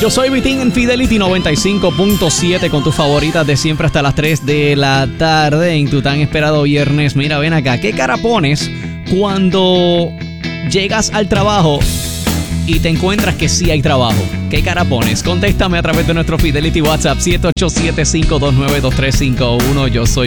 Yo soy Vitín en Fidelity 95.7 con tus favoritas de siempre hasta las 3 de la tarde en tu tan esperado viernes. Mira, ven acá, ¿qué cara pones cuando llegas al trabajo y te encuentras que sí hay trabajo? ¿Qué cara pones? Contéstame a través de nuestro Fidelity WhatsApp 787-529-2351. Yo soy